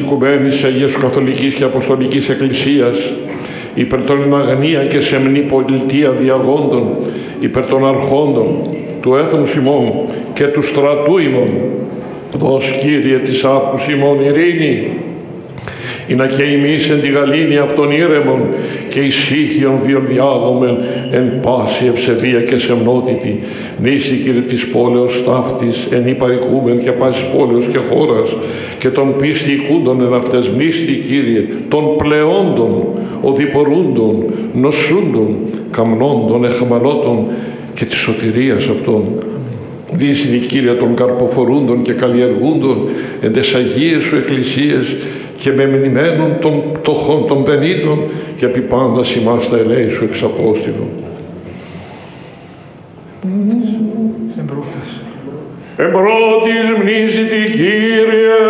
οικουμένης Αγίας Καθολικής και Αποστολικής Εκκλησίας, υπέρ των αγνία και σεμνή πολιτεία διαγόντων, υπέρ των αρχόντων του έθνους ημών και του στρατού ημών, δώσ' Κύριε της άκους ημών ειρήνη, είναι και εμείς εν τη γαλήνη αυτών ήρεμον και ησύχιον βιοδιάγομεν εν πάση ευσεβία και σεμνότητη, νήστη Κύριε της πόλεως ταύτης εν υπαρικούμεν και πάσης πόλεως και χώρας και των πίστη οικούντων εν αυτές, μνήστη Κύριε των πλεόντων, οδηπορούντων, νοσούντων, καμνόντων, εχμαλώτων και της σωτηρίας αυτών. Δίσνη Κύριε των καρποφορούντων και καλλιεργούντων εν τες Αγίες Σου Εκκλησίες και με μνημένων των πτωχών των πενήτων και επί πάντας ημάς τα ελέη Σου εξαπόστηλον. Εμπρότης μνήσιτη Κύριε,